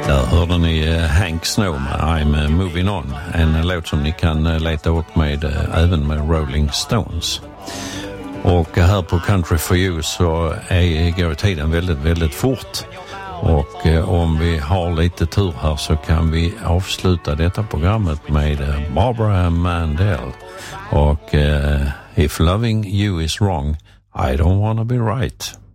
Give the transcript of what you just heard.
Där hörde ni Hank Snow med I'm Moving On. En låt som ni kan leta upp med även med Rolling Stones. Och här på Country for You så går tiden väldigt, väldigt fort. Och om vi har lite tur här så kan vi avsluta detta programmet med Barbara Mandel. Och If loving you is wrong, I don't wanna be right.